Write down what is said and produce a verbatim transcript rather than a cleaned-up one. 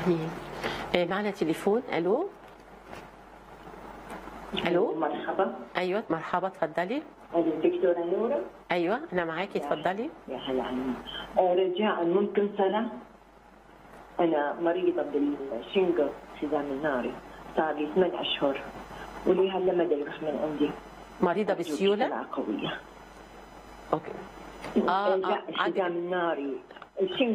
امين. آه، معنا تليفون. الو الو. مرحبا. ايوه مرحبا، اتفضلي. أنا الدكتورة نورة. ايوه انا معاكي، اتفضلي. يا هلا عني. آه، رجاء ممكن سنة. أنا مريضة بالشنقة حزام الناري، صار لي ثمان أشهر ولي هلا ما يروح من عندي. مريضة بالسيولة؟ سرعة قوية. اوكي. اه اه الحزام الناري الشنقة